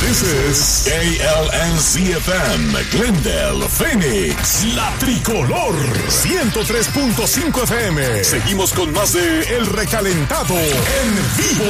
This is KLNZ-FM, Glendale, Phoenix, La Tricolor, 103.5 FM. Seguimos con más de El Recalentado en vivo.